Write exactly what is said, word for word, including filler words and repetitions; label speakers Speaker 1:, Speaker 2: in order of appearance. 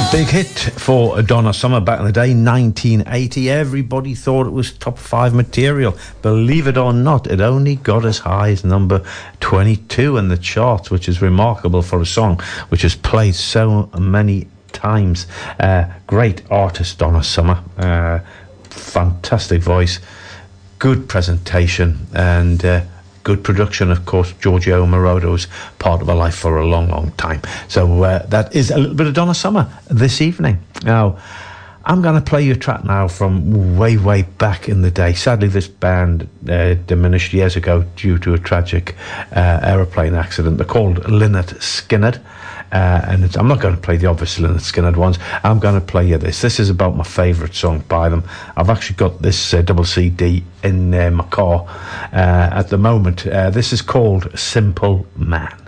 Speaker 1: Big hit for Donna Summer back in the day, nineteen eighty. Everybody thought it was top five material. Believe it or not, it only got as high as number twenty-two in the charts, which is remarkable for a song which has played so many times. Uh, great artist, Donna Summer. Uh, fantastic voice, good presentation, and uh, good production. Of course, Giorgio Moroder was part of her life for a long, long time. So uh, that is a little bit of Donna Summer this evening. Now, I'm going to play you a track now from way, way back in the day. Sadly, this band uh, diminished years ago due to a tragic uh, aeroplane accident. They're called Lynyrd Skynyrd. Uh, and it's, I'm not going to play the obvious Lynyrd Skynyrd ones. I'm going to play you this. This is about my favourite song by them. I've actually got this uh, double C D in uh, my car uh, at the moment. Uh, this is called Simple Man.